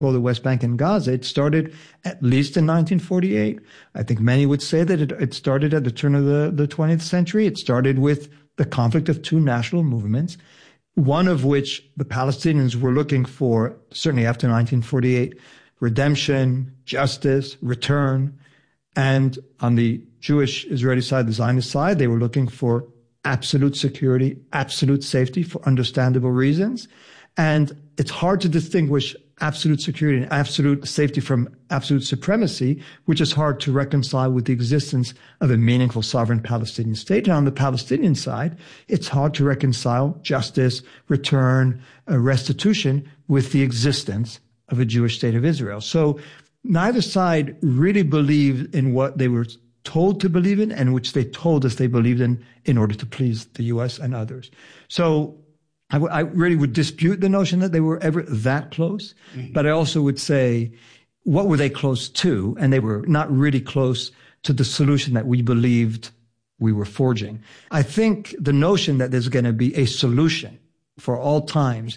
or the West Bank and Gaza, it started at least in 1948. I think many would say that it started at the turn of the 20th century. It started with the conflict of two national movements, one of which the Palestinians were looking for, certainly after 1948, redemption, justice, return. And on the Jewish Israeli side, the Zionist side, they were looking for absolute security, absolute safety for understandable reasons. And it's hard to distinguish absolute security and absolute safety from absolute supremacy, which is hard to reconcile with the existence of a meaningful sovereign Palestinian state. And on the Palestinian side, it's hard to reconcile justice, return, restitution with the existence of a Jewish state of Israel. So neither side really believed in what they were told to believe in and which they told us they believed in order to please the U.S. and others. So I really would dispute the notion that they were ever that close, but I also would say, what were they close to? And they were not really close to the solution that we believed we were forging. I think the notion that there's going to be a solution for all times,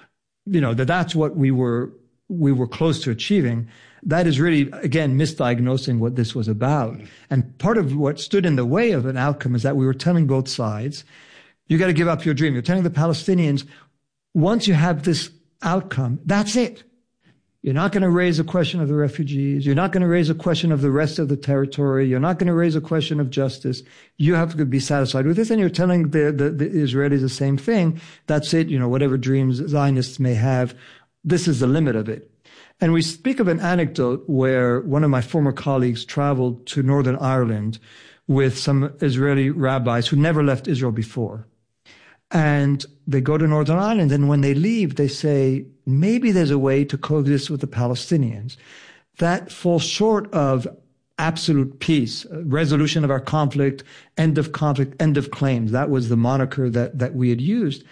that's what we were close to achieving. That is really, again, misdiagnosing what this was about. And part of what stood in the way of an outcome is that we were telling both sides, you got to give up your dream. You're telling the Palestinians, once you have this outcome, that's it. You're not going to raise a question of the refugees. You're not going to raise a question of the rest of the territory. You're not going to raise a question of justice. You have to be satisfied with this. And you're telling the Israelis the same thing. That's it. Whatever dreams Zionists may have, this is the limit of it. And we speak of an anecdote where one of my former colleagues traveled to Northern Ireland with some Israeli rabbis who never left Israel before. And they go to Northern Ireland, and when they leave, they say, maybe there's a way to coexist with the Palestinians. That falls short of absolute peace, resolution of our conflict, end of claims. That was the moniker that we had used.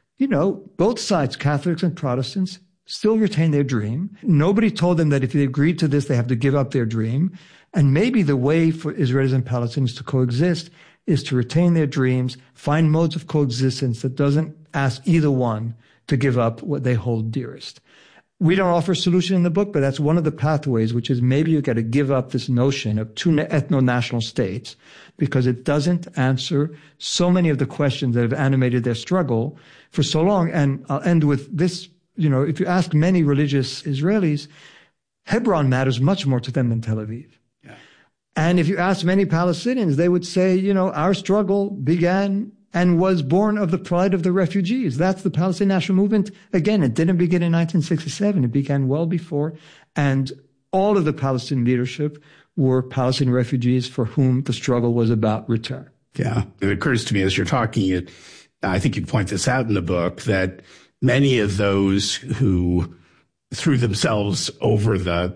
Both sides, Catholics and Protestants, still retain their dream. Nobody told them that if they agreed to this, they have to give up their dream. And maybe the way for Israelis and Palestinians to coexist is to retain their dreams, find modes of coexistence that doesn't ask either one to give up what they hold dearest. We don't offer a solution in the book, but that's one of the pathways, which is maybe you got to give up this notion of two ethno-national states because it doesn't answer so many of the questions that have animated their struggle for so long. And I'll end with this. If you ask many religious Israelis, Hebron matters much more to them than Tel Aviv. And if you ask many Palestinians, they would say, our struggle began and was born of the plight of the refugees. That's the Palestinian National Movement. Again, it didn't begin in 1967. It began well before. And all of the Palestinian leadership were Palestinian refugees for whom the struggle was about return. Yeah. It occurs to me as you're talking, I think you point this out in the book, that many of those who threw themselves over the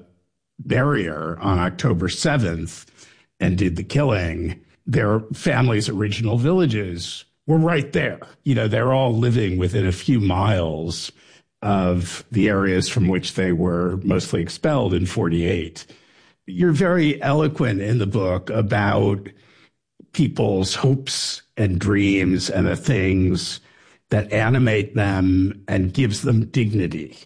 barrier on October 7th and did the killing, their families' original villages were right there. They're all living within a few miles of the areas from which they were mostly expelled in 48. You're very eloquent in the book about people's hopes and dreams and the things that animate them and gives them dignity.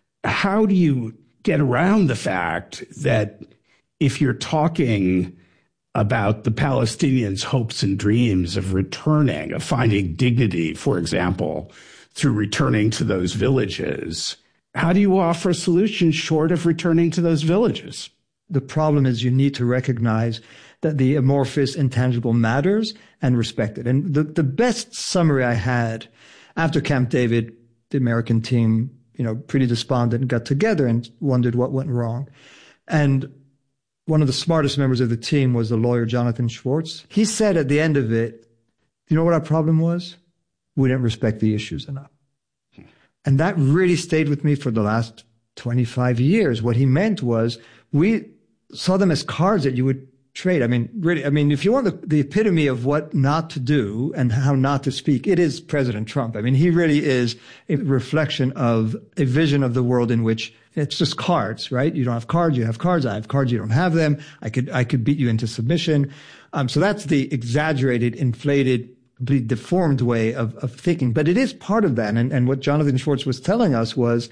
How do you get around the fact that if you're talking about the Palestinians' hopes and dreams of returning, of finding dignity, for example, through returning to those villages, how do you offer a solution short of returning to those villages? The problem is you need to recognize that the amorphous, intangible matters and respect it. And the best summary I had after Camp David, the American team, pretty despondent, got together and wondered what went wrong. And one of the smartest members of the team was the lawyer Jonathan Schwartz. He said at the end of it, you know what our problem was? We didn't respect the issues enough. And that really stayed with me for the last 25 years. What he meant was we saw them as cards that you would trade. If you want the epitome of what not to do and how not to speak, it is President Trump. He really is a reflection of a vision of the world in which it's just cards, right? You don't have cards, you have cards. I have cards, you don't have them. I could beat you into submission. So that's the exaggerated, inflated, completely deformed way of thinking. But it is part of that. And what Jonathan Schwartz was telling us was,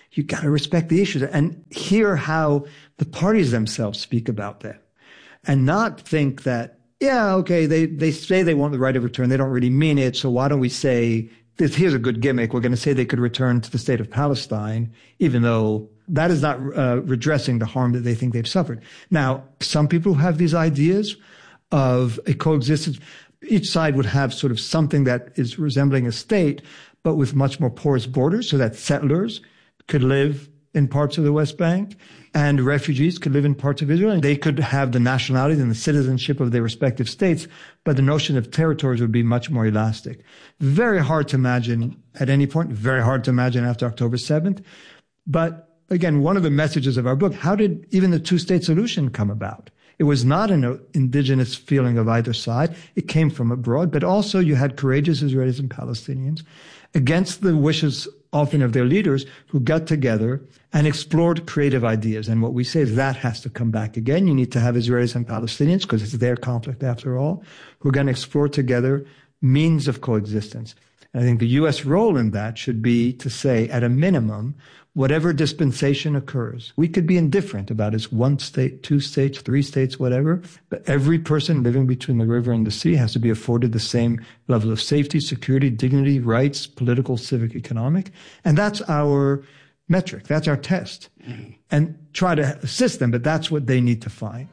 You got to respect the issues and hear how the parties themselves speak about them, and not think that, yeah, okay, they say they want the right of return. They don't really mean it. So why don't we say this? Here's a good gimmick. We're going to say they could return to the state of Palestine, even though that is not redressing the harm that they think they've suffered. Now, some people have these ideas of a coexistence. Each side would have sort of something that is resembling a state, but with much more porous borders, so that settlers could live in parts of the West Bank and refugees could live in parts of Israel, and they could have the nationality and the citizenship of their respective states, but the notion of territories would be much more elastic. Very hard to imagine at any point, very hard to imagine after October 7th. But again, one of the messages of our book, how did even the two-state solution come about? It was not an indigenous feeling of either side. It came from abroad, but also you had courageous Israelis and Palestinians against the wishes often of their leaders who got together and explored creative ideas. And what we say is that has to come back again. You need to have Israelis and Palestinians, because it's their conflict after all, who are going to explore together means of coexistence. And I think the U.S. role in that should be to say, at a minimum, whatever dispensation occurs, we could be indifferent about it's one state, two states, three states, whatever, but every person living between the river and the sea has to be afforded the same level of safety, security, dignity, rights, political, civic, economic. And that's our metric. That's our test. And try to assist them, but that's what they need to find.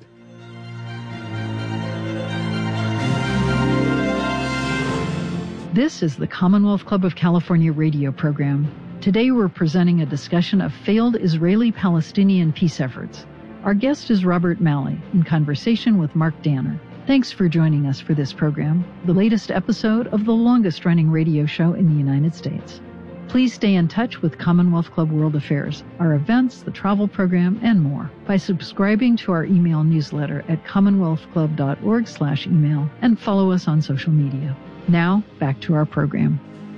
This is the Commonwealth Club of California radio program. Today we're presenting a discussion of failed Israeli-Palestinian peace efforts. Our guest is Robert Malley, in conversation with Mark Danner. Thanks for joining us for this program, the latest episode of the longest-running radio show in the United States. Please stay in touch with Commonwealth Club World Affairs, our events, the travel program, and more by subscribing to our email newsletter at commonwealthclub.org/email and follow us on social media. Now, back to our program.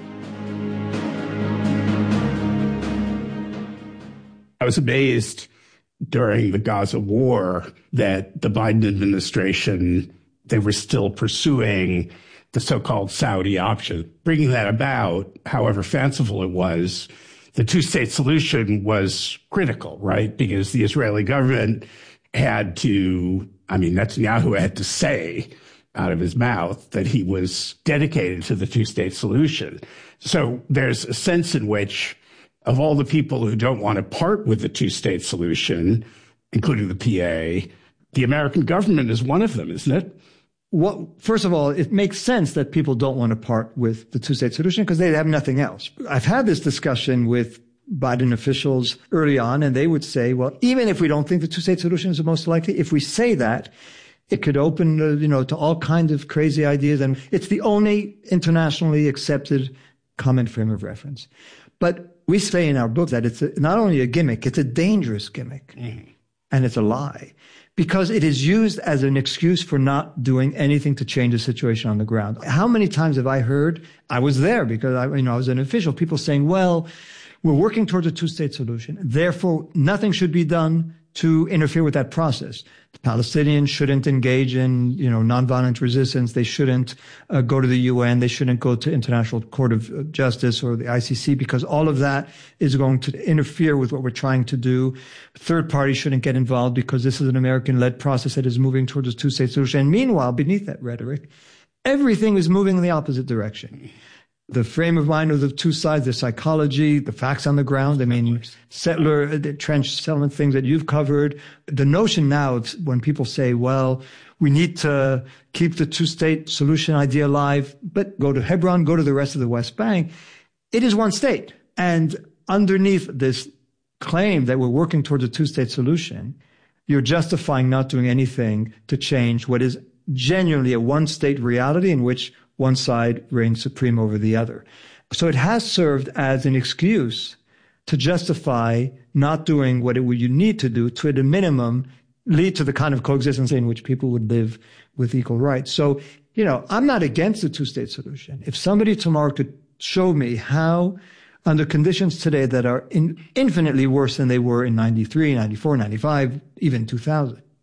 I was amazed during the Gaza war that the Biden administration, they were still pursuing the so-called Saudi option. Bringing that about, however fanciful it was, the two-state solution was critical, right? Because the Israeli government had to, Netanyahu had to say out of his mouth that he was dedicated to the two-state solution. So there's a sense in which, of all the people who don't want to part with the two-state solution, including the PA, the American government is one of them, isn't it? Well, first of all, it makes sense that people don't want to part with the two-state solution because they have nothing else. I've had this discussion with Biden officials early on, and they would say, well, even if we don't think the two-state solution is the most likely, if we say that, it could open, to all kinds of crazy ideas. And it's the only internationally accepted common frame of reference. But we say in our book that it's not only a gimmick, it's a dangerous gimmick. Mm-hmm. And it's a lie. Because it is used as an excuse for not doing anything to change the situation on the ground. How many times have I heard, I was there because I was an official, people saying, well, we're working towards a two-state solution. Therefore, nothing should be done to interfere with that process. The Palestinians shouldn't engage in, nonviolent resistance. They shouldn't go to the UN. They shouldn't go to International Court of Justice or the ICC because all of that is going to interfere with what we're trying to do. Third parties shouldn't get involved because this is an American-led process that is moving towards a two-state solution. And meanwhile, beneath that rhetoric, everything is moving in the opposite direction. The frame of mind of the two sides, the psychology, the facts on the ground. Settler, the trench settlement things that you've covered. The notion now of when people say, well, we need to keep the two-state solution idea alive, but go to Hebron, go to the rest of the West Bank. It is one state. And underneath this claim that we're working towards a two-state solution, you're justifying not doing anything to change what is genuinely a one-state reality in which one side reigns supreme over the other. So it has served as an excuse to justify not doing what you need to do to, at a minimum, lead to the kind of coexistence in which people would live with equal rights. So, I'm not against the two-state solution. If somebody tomorrow could show me how, under conditions today that are infinitely worse than they were in 93, 94, 95, even 2000,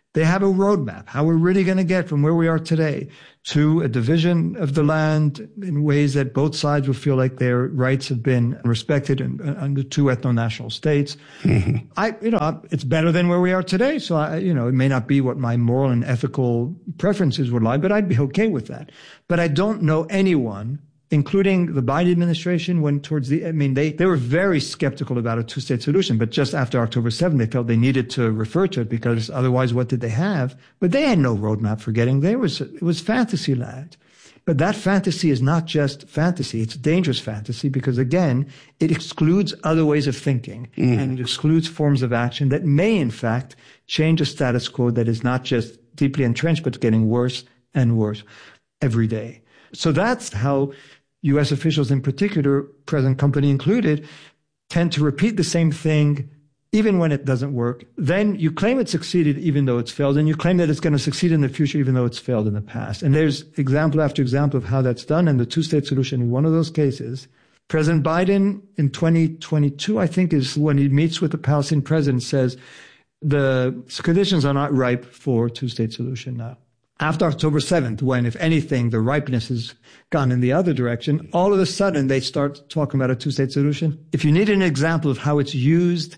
They have a roadmap, how we're really going to get from where we are today to a division of the land in ways that both sides will feel like their rights have been respected under two ethno-national states. Mm-hmm. It's better than where we are today. So, it may not be what my moral and ethical preferences would like, but I'd be okay with that. But I don't know anyone, including the Biden administration, they were very skeptical about a two-state solution, but just after October 7th, they felt they needed to refer to it because otherwise what did they have? But they had no roadmap for getting there. It was fantasy land. But that fantasy is not just fantasy. It's dangerous fantasy because, again, it excludes other ways of thinking and it excludes forms of action that may, in fact, change a status quo that is not just deeply entrenched, but getting worse and worse every day. So that's how U.S. officials in particular, present company included, tend to repeat the same thing even when it doesn't work. Then you claim it succeeded even though it's failed, and you claim that it's going to succeed in the future even though it's failed in the past. And there's example after example of how that's done, and the two-state solution in one of those cases. President Biden in 2022, I think, is when he meets with the Palestinian president, says the conditions are not ripe for a two-state solution now. After October 7th, when, if anything, the ripeness has gone in the other direction, all of a sudden they start talking about a two-state solution. If you need an example of how it's used,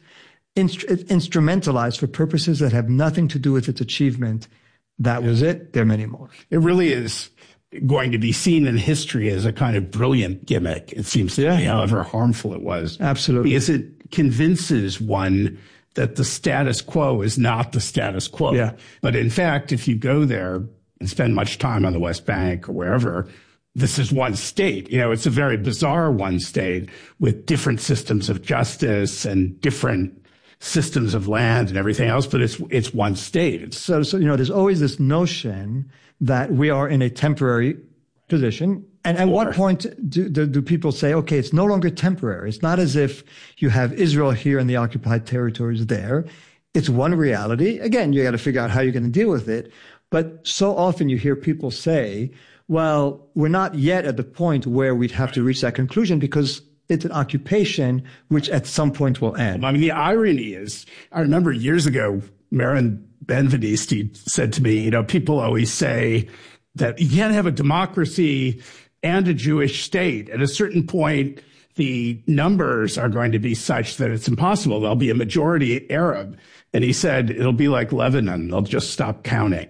instrumentalized for purposes that have nothing to do with its achievement, that was it. There are many more. It really is going to be seen in history as a kind of brilliant gimmick, it seems to me, however harmful it was. Absolutely. Because it convinces one that the status quo is not the status quo. Yeah. But in fact, if you go there and spend much time on the West Bank or wherever, this is one state. It's a very bizarre one state with different systems of justice and different systems of land and everything else, but it's one state. So there's always this notion that we are in a temporary position. And at what point do people say, okay, it's no longer temporary? It's not as if you have Israel here and the occupied territories there. It's one reality. Again, you got to figure out how you're going to deal with it. But so often you hear people say, well, we're not yet at the point where we'd have to reach that conclusion because it's an occupation which at some point will end. I mean, the irony is, I remember years ago, Marin Benveniste said to me, people always say that you can't have a democracy and a Jewish state. At a certain point, the numbers are going to be such that it's impossible. There'll be a majority Arab. And he said, it'll be like Lebanon. They'll just stop counting.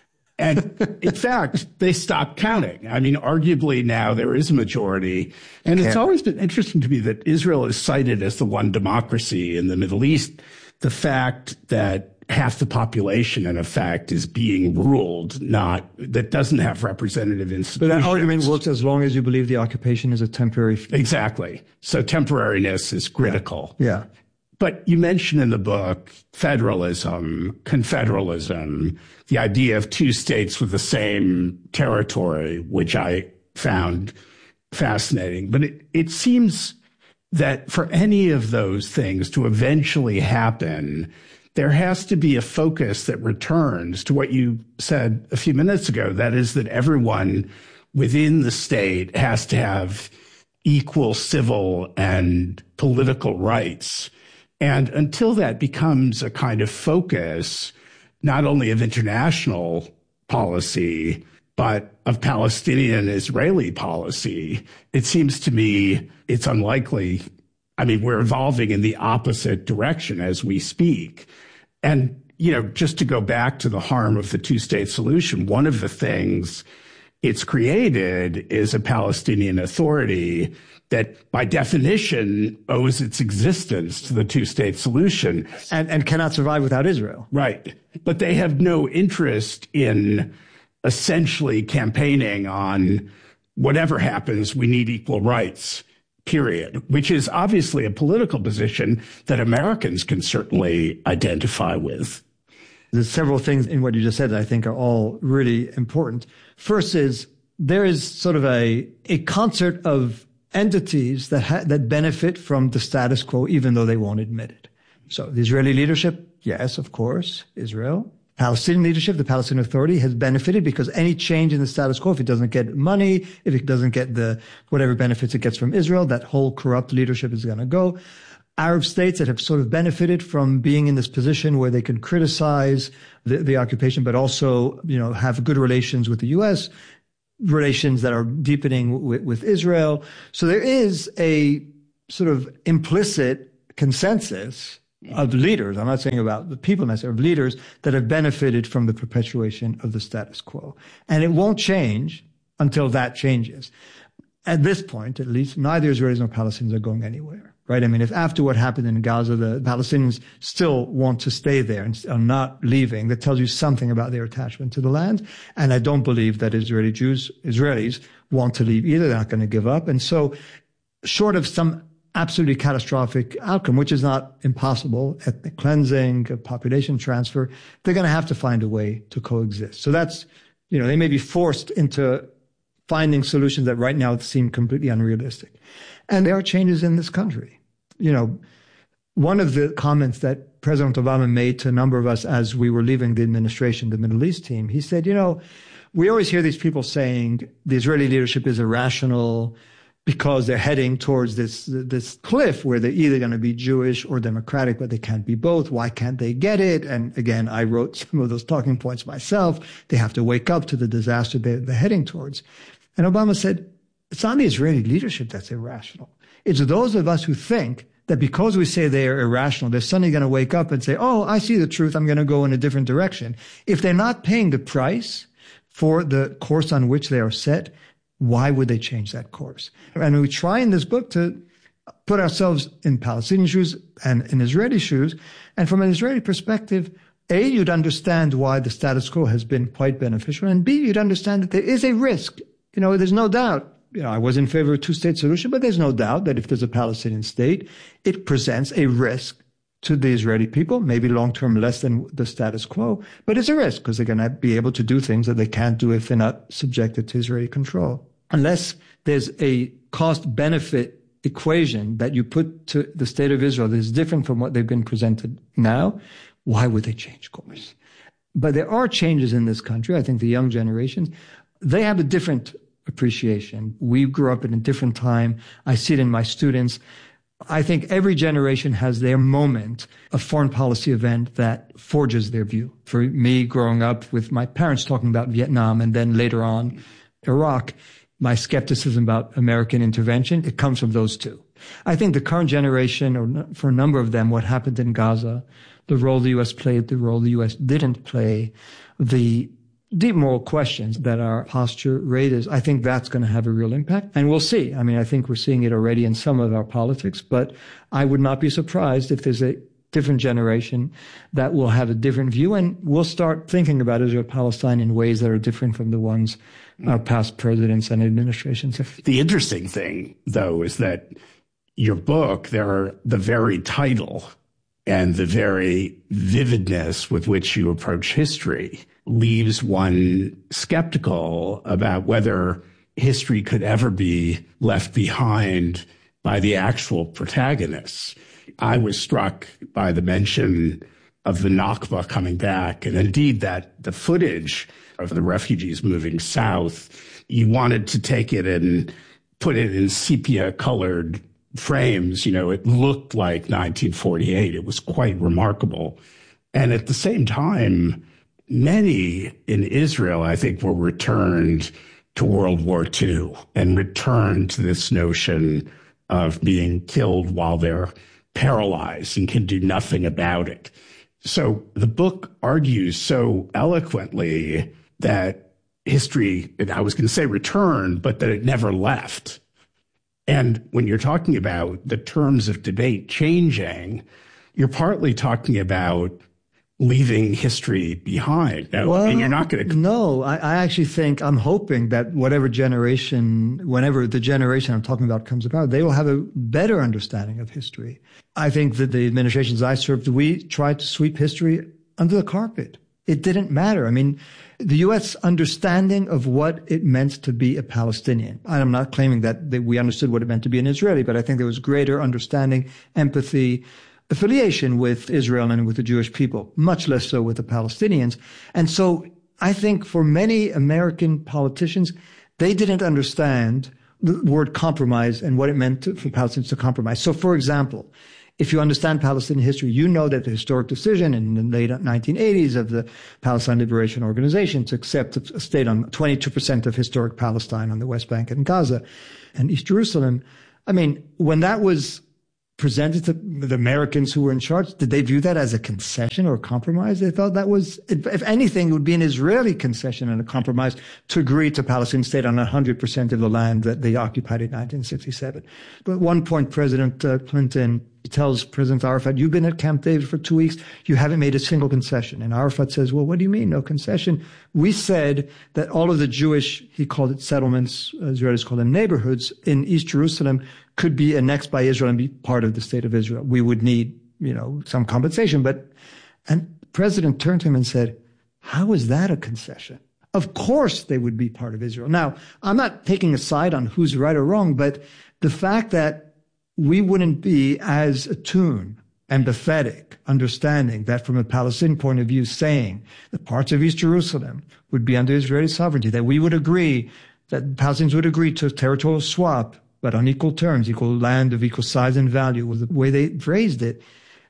And in fact, they stopped counting. I mean, arguably now there is a majority. And it's always been interesting to me that Israel is cited as the one democracy in the Middle East. The fact that half the population, in effect, is being ruled, that doesn't have representative institutions. But that argument works as long as you believe the occupation is a temporary. Exactly. So temporariness is critical. Yeah. But you mentioned in the book federalism, confederalism, the idea of two states with the same territory, which I found fascinating. But it seems that for any of those things to eventually happen, there has to be a focus that returns to what you said a few minutes ago. That is that everyone within the state has to have equal civil and political rights. And until that becomes a kind of focus, not only of international policy, but of Palestinian-Israeli policy, it seems to me it's unlikely. I mean, we're evolving in the opposite direction as we speak. And, just to go back to the harm of the two-state solution, one of the things it's created is a Palestinian Authority that, by definition, owes its existence to the two-state solution. And cannot survive without Israel. Right. But they have no interest in essentially campaigning on whatever happens, we need equal rights, period, which is obviously a political position that Americans can certainly identify with. There's several things in what you just said that I think are all really important. First is there is sort of a concert of entities that benefit from the status quo, even though they won't admit it. So the Israeli leadership, yes, of course, Israel. Palestinian leadership, the Palestinian Authority, has benefited because any change in the status quo, if it doesn't get money, if it doesn't get whatever benefits it gets from Israel, that whole corrupt leadership is going to go. Arab states that have sort of benefited from being in this position where they can criticize the occupation, but also, have good relations with the U.S., relations that are deepening with Israel. So there is a sort of implicit consensus of leaders. I'm not saying about the people necessarily, of leaders that have benefited from the perpetuation of the status quo. And it won't change until that changes. At this point, at least, neither Israelis nor Palestinians are going anywhere, right? I mean, if after what happened in Gaza, the Palestinians still want to stay there and are not leaving, that tells you something about their attachment to the land. And I don't believe that Israelis want to leave either. They're not going to give up. And so, short of some absolutely catastrophic outcome, which is not impossible, ethnic cleansing, population transfer, they're going to have to find a way to coexist. So that's, they may be forced into finding solutions that right now seem completely unrealistic. And there are changes in this country. One of the comments that President Obama made to a number of us as we were leaving the administration, the Middle East team, he said, we always hear these people saying the Israeli leadership is irrational because they're heading towards this cliff where they're either going to be Jewish or democratic, but they can't be both. Why can't they get it? And again, I wrote some of those talking points myself. They have to wake up to the disaster they're heading towards. And Obama said, it's not the Israeli leadership that's irrational. It's those of us who think that because we say they are irrational, they're suddenly going to wake up and say, oh, I see the truth. I'm going to go in a different direction. If they're not paying the price for the course on which they are set, why would they change that course? And we try in this book to put ourselves in Palestinian shoes and in Israeli shoes. And from an Israeli perspective, A, you'd understand why the status quo has been quite beneficial. And B, you'd understand that there is a risk. There's no doubt. I was in favor of a two-state solution, but there's no doubt that if there's a Palestinian state, it presents a risk to the Israeli people, maybe long-term less than the status quo, but it's a risk because they're going to be able to do things that they can't do if they're not subjected to Israeli control. Unless there's a cost-benefit equation that you put to the state of Israel that is different from what they've been presented now, why would they change course? But there are changes in this country. I think the young generations, they have a different appreciation. We grew up in a different time. I see it in my students. I think every generation has their moment, a foreign policy event that forges their view. For me, growing up with my parents talking about Vietnam and then later on Iraq, my skepticism about American intervention, it comes from those two. I think the current generation, or for a number of them, what happened in Gaza, the role the U.S. played, the role the U.S. didn't play, the deep moral questions that our posture raises, I think that's going to have a real impact. And we'll see. I mean, I think we're seeing it already in some of our politics, but I would not be surprised if there's a different generation that will have a different view, and we'll start thinking about Israel-Palestine in ways that are different from the ones our past presidents and administrations have. The interesting thing, though, is that your book, the very title and the very vividness with which you approach history leaves one skeptical about whether history could ever be left behind by the actual protagonists. I was struck by the mention of the Nakba coming back, and indeed that the footage of the refugees moving south, you wanted to take it and put it in sepia-colored frames. It looked like 1948. It was quite remarkable. And at the same time, many in Israel, I think, were returned to World War II and returned to this notion of being killed while they're paralyzed and can do nothing about it. So the book argues so eloquently that history, I was going to say returned, but that it never left. And when you're talking about the terms of debate changing, you're partly talking about leaving history behind. Now, well, and you're not going to... No, I actually think, I'm hoping that whenever the generation I'm talking about comes about, they will have a better understanding of history. I think that the administrations I served, we tried to sweep history under the carpet. It didn't matter. I mean, the U.S. understanding of what it meant to be a Palestinian. I'm not claiming that we understood what it meant to be an Israeli, but I think there was greater understanding, empathy, affiliation with Israel and with the Jewish people, much less so with the Palestinians. And so I think for many American politicians, they didn't understand the word compromise and what it meant for Palestinians to compromise. So, for example, if you understand Palestinian history, you know that the historic decision in the late 1980s of the Palestine Liberation Organization to accept a state on 22% of historic Palestine on the West Bank and Gaza and East Jerusalem. I mean, when that was presented to the Americans who were in charge, did they view that as a concession or a compromise? They thought that was, if anything, it would be an Israeli concession and a compromise to agree to Palestinian state on 100% of the land that they occupied in 1967. But at one point, President Clinton tells President Arafat, you've been at Camp David for 2 weeks, you haven't made a single concession. And Arafat says, well, what do you mean, no concession? We said that all of the Jewish, he called it settlements, Israelis call them neighborhoods, in East Jerusalem could be annexed by Israel and be part of the state of Israel. We would need, some compensation. And the president turned to him and said, how is that a concession? Of course they would be part of Israel. Now, I'm not taking a side on who's right or wrong, but the fact that we wouldn't be as attuned, empathetic, understanding that from a Palestinian point of view, saying that parts of East Jerusalem would be under Israeli sovereignty, that we would agree, that Palestinians would agree to a territorial swap, but on equal terms, equal land of equal size and value was the way they phrased it.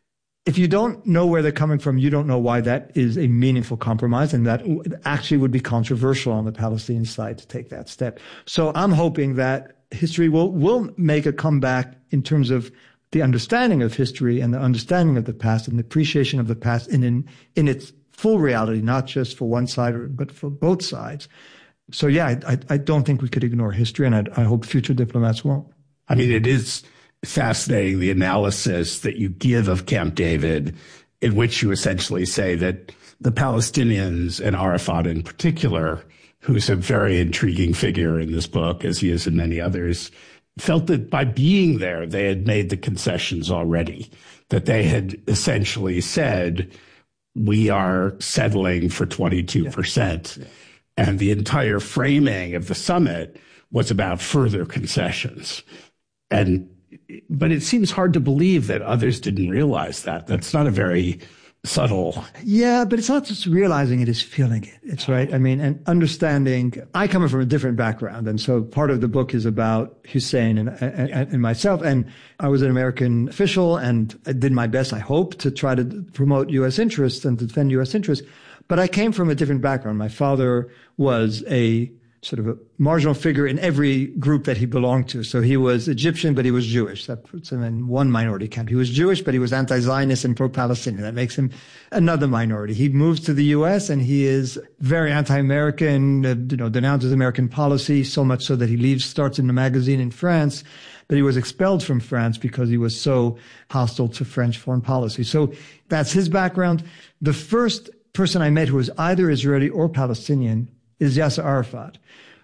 If you don't know where they're coming from, you don't know why that is a meaningful compromise, and that actually would be controversial on the Palestinian side to take that step. So I'm hoping that history will make a comeback in terms of the understanding of history and the understanding of the past and the appreciation of the past in its full reality, not just for one side, but for both sides. So, yeah, I don't think we could ignore history, and I hope future diplomats won't. I mean, it is fascinating, the analysis that you give of Camp David, in which you essentially say that the Palestinians, and Arafat in particular, who's a very intriguing figure in this book, as he is in many others, felt that by being there, they had made the concessions already, that they had essentially said, we are settling for 22%. Yeah. And the entire framing of the summit was about further concessions. But it seems hard to believe that others didn't realize that. That's not a very subtle. Yeah, but it's not just realizing it, it's feeling it. It's right. I mean, and understanding. I come from a different background. And so part of the book is about Hussein and myself. And I was an American official, and I did my best, I hope, to try to promote U.S. interests and to defend U.S. interests. But I came from a different background. My father was a sort of a marginal figure in every group that he belonged to. So he was Egyptian, but he was Jewish. That puts him in one minority camp. He was Jewish, but he was anti-Zionist and pro-Palestinian. That makes him another minority. He moves to the U.S. and he is very anti-American, denounces American policy, so much so that he leaves, starts in a magazine in France, but he was expelled from France because he was so hostile to French foreign policy. So that's his background. The first person I met who was either Israeli or Palestinian is Yasser Arafat.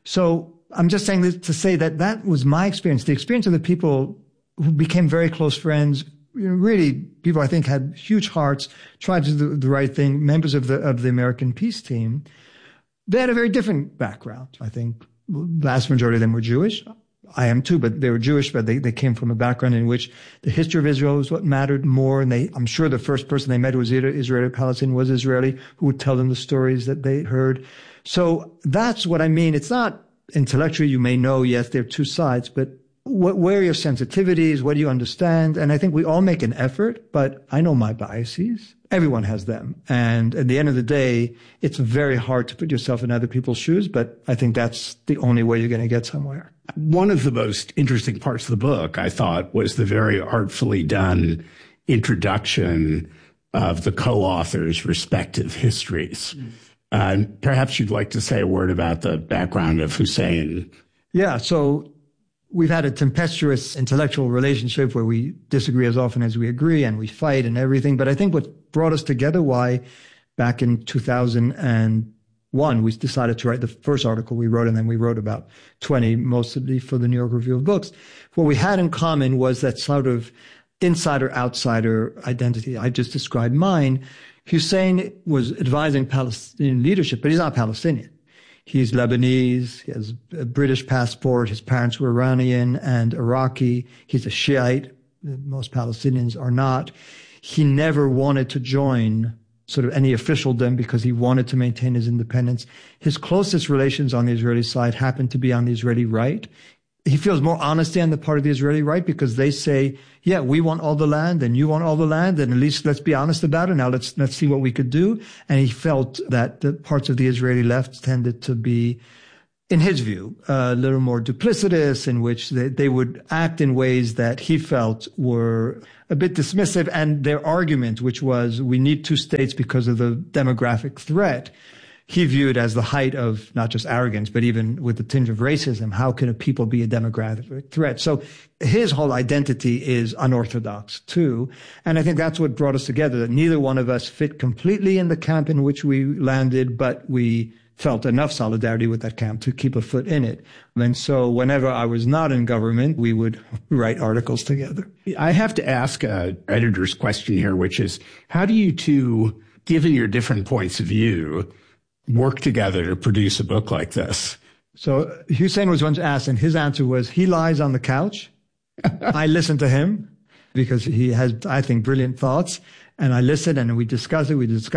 So I'm just saying this to say that that was my experience, the experience of the people who became very close friends, really people I think had huge hearts, tried to do the right thing, members of the American peace team. They had a very different background. I think the vast majority of them were Jewish. I am too, but they were Jewish, but they came from a background in which the history of Israel was what mattered more. And I'm sure the first person they met who was either Israeli or Palestinian was Israeli, who would tell them the stories that they heard. So that's what I mean. It's not intellectually, you may know, yes, there are two sides, but where are your sensitivities? What do you understand? And I think we all make an effort, but I know my biases. Everyone has them. And at the end of the day, it's very hard to put yourself in other people's shoes, but I think that's the only way you're going to get somewhere. One of the most interesting parts of the book, I thought, was the very artfully done introduction of the co-authors' respective histories. Perhaps you'd like to say a word about the background of Hussein. Yeah, so we've had a tempestuous intellectual relationship where we disagree as often as we agree and we fight and everything. But I think what brought us together, why back in 2001, we decided to write the first article we wrote, and then we wrote about 20, mostly for the New York Review of Books. What we had in common was that sort of insider-outsider identity. I just described mine. Hussein was advising Palestinian leadership, but he's not Palestinian. He's Lebanese. He has a British passport. His parents were Iranian and Iraqi. He's a Shiite. Most Palestinians are not. He never wanted to join sort of any officialdom because he wanted to maintain his independence. His closest relations on the Israeli side happened to be on the Israeli right. he feels more honesty on the part of the Israeli right, because they say, yeah, we want all the land and you want all the land, and at least let's be honest about it. Now let's see what we could do. And he felt that the parts of the Israeli left tended to be, in his view, a little more duplicitous, in which they would act in ways that he felt were a bit dismissive. And their argument, which was, we need two states because of the demographic threat, he viewed as the height of not just arrogance, but even with the tinge of racism. How can a people be a demographic threat? So his whole identity is unorthodox too. And I think that's what brought us together, that neither one of us fit completely in the camp in which we landed, but we felt enough solidarity with that camp to keep a foot in it. And so whenever I was not in government, we would write articles together. I have to ask an editor's question here, which is, how do you two, given your different points of view, work together to produce a book like this? So Hussein was once asked, and his answer was, he lies on the couch. I listen to him because he has, I think, brilliant thoughts. And I listen and we discuss it.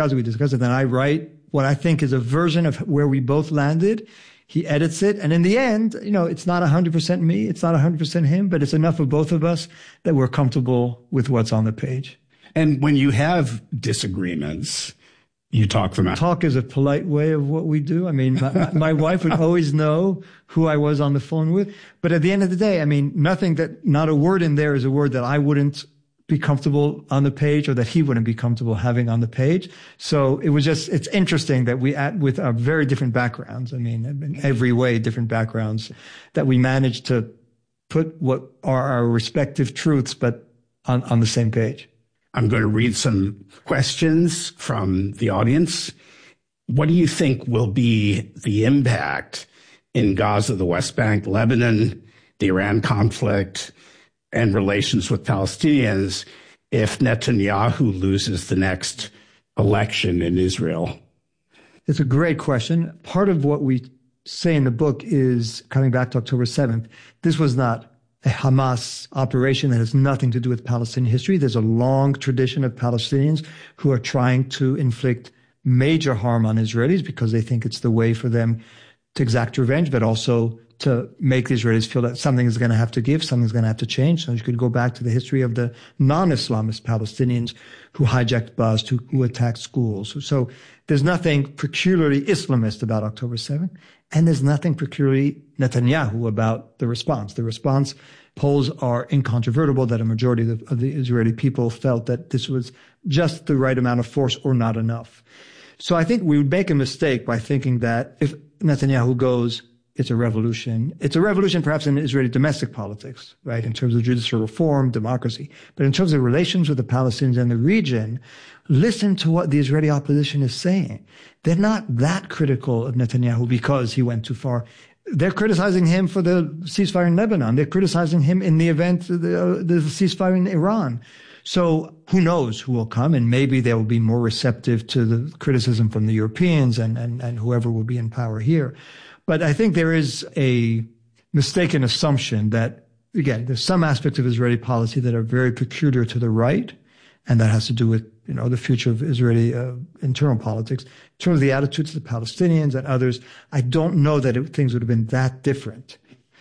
Then I write what I think is a version of where we both landed. He edits it. And in the end, it's not 100% me. It's not 100% him, but it's enough of both of us that we're comfortable with what's on the page. And when you have disagreements, you talk them out. Talk is a polite way of what we do. I mean, my wife would always know who I was on the phone with. But at the end of the day, I mean, not a word in there is a word that I wouldn't be comfortable on the page, or that he wouldn't be comfortable having on the page. So it's interesting that with our very different backgrounds, I mean, in every way, different backgrounds, that we managed to put what are our respective truths, but on the same page. I'm going to read some questions from the audience. What do you think will be the impact in Gaza, the West Bank, Lebanon, the Iran conflict, and relations with Palestinians if Netanyahu loses the next election in Israel? It's a great question. Part of what we say in the book is, coming back to October 7th, this was not a Hamas operation that has nothing to do with Palestinian history. There's a long tradition of Palestinians who are trying to inflict major harm on Israelis because they think it's the way for them to exact revenge, but also to make the Israelis feel that something is going to have to give, something's going to have to change. So you could go back to the history of the non-Islamist Palestinians who hijacked buses, who attacked schools. So there's nothing peculiarly Islamist about October 7th, and there's nothing peculiarly Netanyahu about the response. The response polls are incontrovertible that a majority of the Israeli people felt that this was just the right amount of force or not enough. So I think we would make a mistake by thinking that if Netanyahu goes, it's a revolution. It's a revolution perhaps in Israeli domestic politics, right, in terms of judicial reform, democracy. But in terms of relations with the Palestinians and the region, listen to what the Israeli opposition is saying. They're not that critical of Netanyahu because he went too far. They're criticizing him for the ceasefire in Lebanon. They're criticizing him in the event of the ceasefire in Iran. So who knows who will come, and maybe they will be more receptive to the criticism from the Europeans and whoever will be in power here. But I think there is a mistaken assumption that, again, there's some aspects of Israeli policy that are very peculiar to the right, and that has to do with, the future of Israeli internal politics. In terms of the attitudes of the Palestinians and others, I don't know that things would have been that different.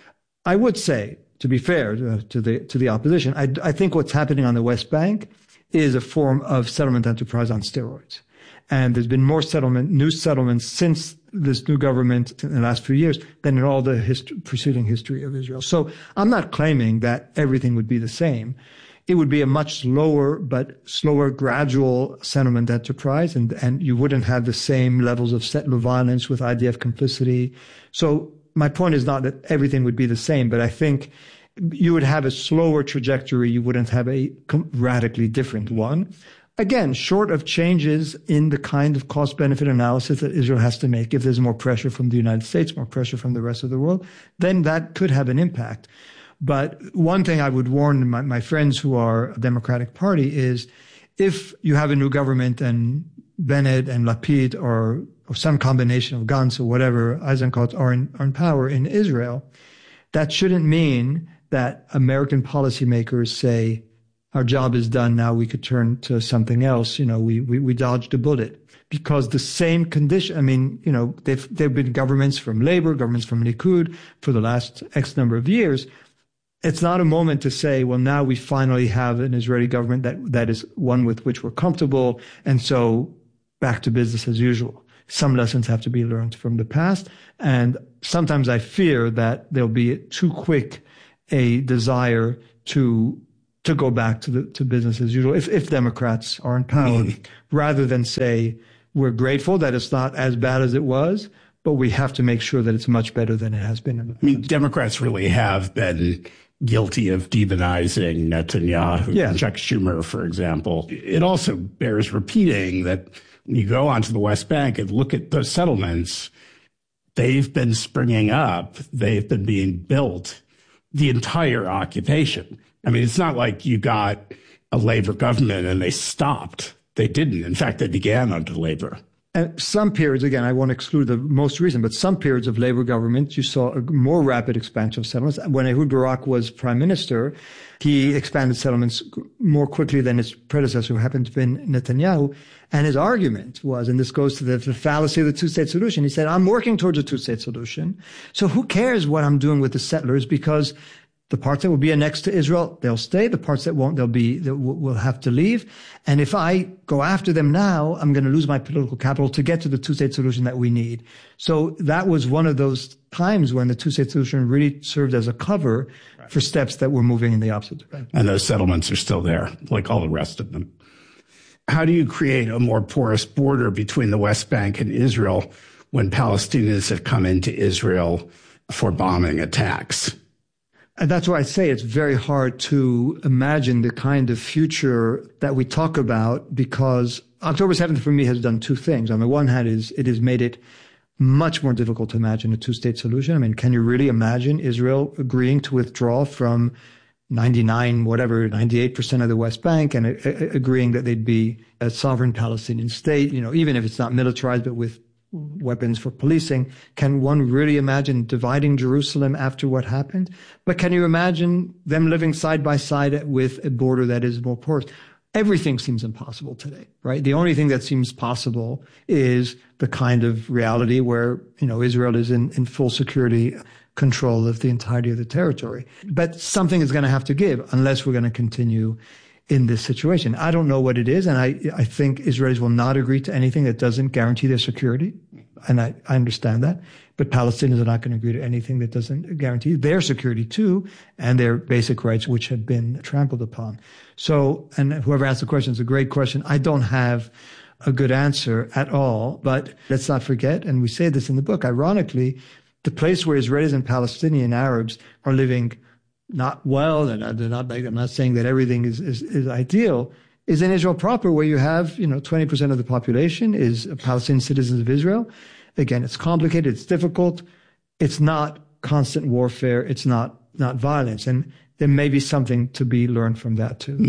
I would say, to be fair to the opposition, I think what's happening on the West Bank is a form of settlement enterprise on steroids. And there's been more new settlements since this new government in the last few years than in all the preceding history of Israel. So I'm not claiming that everything would be the same. It would be a much slower, gradual settlement enterprise, and you wouldn't have the same levels of settler violence with IDF complicity. So my point is not that everything would be the same, but I think you would have a slower trajectory. You wouldn't have a radically different one. Again, short of changes in the kind of cost-benefit analysis that Israel has to make, if there's more pressure from the United States, more pressure from the rest of the world, then that could have an impact. But one thing I would warn my friends who are a Democratic Party is, if you have a new government and Bennett and Lapid or some combination of Gantz or whatever, Eisenkot, are in power in Israel, that shouldn't mean that American policymakers say, our job is done. Now we could turn to something else. We dodged a bullet. Because the same condition, they've been governments from Labor, governments from Likud for the last X number of years. It's not a moment to say, well, now we finally have an Israeli government that is one with which we're comfortable, and so back to business as usual. Some lessons have to be learned from the past, and sometimes I fear that there'll be too quick a desire to go back to business as usual if Democrats are in power, rather than say, we're grateful that it's not as bad as it was, but we have to make sure that it's much better than it has been in the past. Democrats really have been guilty of demonizing Netanyahu, Chuck Schumer, for example. It also bears repeating that when you go onto the West Bank and look at the settlements, they've been springing up, they've been being built the entire occupation. It's not like you got a Labor government and they stopped. They didn't. In fact, they began under Labor. And some periods, again, I won't exclude the most recent, but some periods of Labor government, you saw a more rapid expansion of settlements. When Ehud Barak was prime minister, he expanded settlements more quickly than his predecessor, who happened to be Netanyahu. And his argument was, and this goes to the fallacy of the two-state solution, he said, I'm working towards a two-state solution. So who cares what I'm doing with the settlers? Because the parts that will be annexed to Israel, they'll stay. The parts that won't, will have to leave. And if I go after them now, I'm going to lose my political capital to get to the two-state solution that we need. So that was one of those times when the two-state solution really served as a cover for steps that were moving in the opposite direction. And those settlements are still there, like all the rest of them. How do you create a more porous border between the West Bank and Israel when Palestinians have come into Israel for bombing attacks? And that's why I say it's very hard to imagine the kind of future that we talk about, because October 7th for me has done two things. On the one hand, it has made it much more difficult to imagine a two-state solution. Can you really imagine Israel agreeing to withdraw from 98% of the West Bank and agreeing that they'd be a sovereign Palestinian state, even if it's not militarized, but with weapons for policing? Can one really imagine dividing Jerusalem after what happened? But can you imagine them living side by side with a border that is more porous? Everything seems impossible today, right? The only thing that seems possible is the kind of reality where, Israel is in full security control of the entirety of the territory. But something is going to have to give unless we're going to continue in this situation. I don't know what it is, and I think Israelis will not agree to anything that doesn't guarantee their security, and I understand that. But Palestinians are not going to agree to anything that doesn't guarantee their security too, and their basic rights, which have been trampled upon. So, and whoever asked the question is a great question. I don't have a good answer at all, but let's not forget, and we say this in the book, ironically, the place where Israelis and Palestinian Arabs are living not well, and I'm not saying that everything is ideal, is in Israel proper, where you have, 20% of the population is Palestinian citizens of Israel. Again, it's complicated, it's difficult, it's not constant warfare, it's not violence. And there may be something to be learned from that too.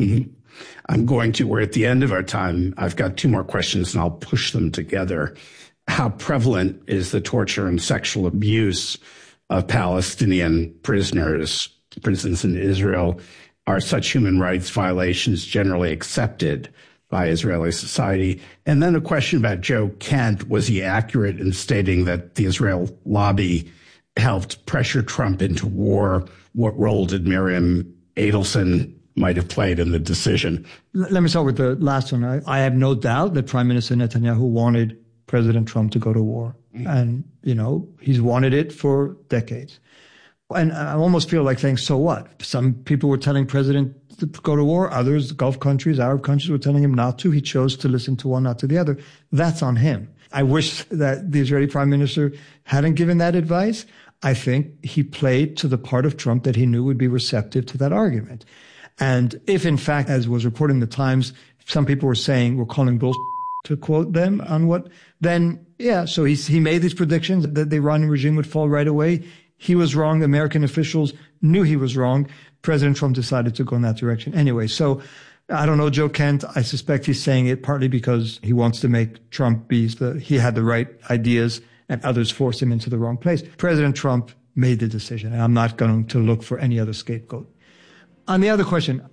Mm-hmm. We're at the end of our time. I've got two more questions and I'll push them together. How prevalent is the torture and sexual abuse of Palestinian prisons in Israel? Are such human rights violations generally accepted by Israeli society? And then a question about Joe Kent. Was he accurate in stating that the Israel lobby helped pressure Trump into war? What role did Miriam Adelson might have played in the decision? Let me start with the last one. I have no doubt that Prime Minister Netanyahu wanted President Trump to go to war. And, he's wanted it for decades. And I almost feel like saying, so what? Some people were telling President to go to war. Others, Gulf countries, Arab countries, were telling him not to. He chose to listen to one, not to the other. That's on him. I wish that the Israeli Prime Minister hadn't given that advice. I think he played to the part of Trump that he knew would be receptive to that argument. And if, in fact, as was reported in the Times, some people were saying, we're calling bullshit, to quote them on what, then, yeah, so he made these predictions that the Iranian regime would fall right away. He was wrong. The American officials knew he was wrong. President Trump decided to go in that direction anyway. So I don't know Joe Kent. I suspect he's saying it partly because he wants to make Trump he had the right ideas and others forced him into the wrong place. President Trump made the decision, and I'm not going to look for any other scapegoat. On the other question, there's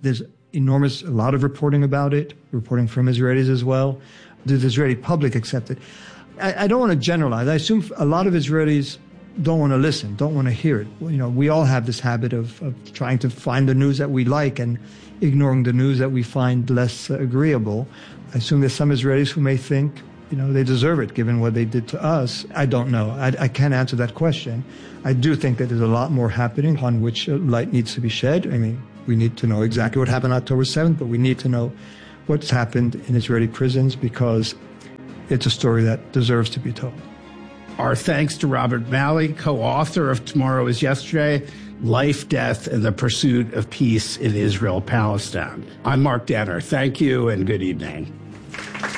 a lot of reporting about it, reporting from Israelis as well. The Israeli public accept it. I don't want to generalize. I assume a lot of Israelis don't want to listen, don't want to hear it. We all have this habit of trying to find the news that we like and ignoring the news that we find less agreeable. I assume there's some Israelis who may think, they deserve it given what they did to us. I don't know. I can't answer that question. I do think that there's a lot more happening on which light needs to be shed. I mean, we need to know exactly what happened October 7th, but we need to know what's happened in Israeli prisons because it's a story that deserves to be told. Our thanks to Robert Malley, co-author of Tomorrow is Yesterday, Life, Death, and the Pursuit of Peace in Israel-Palestine. I'm Mark Danner. Thank you and good evening.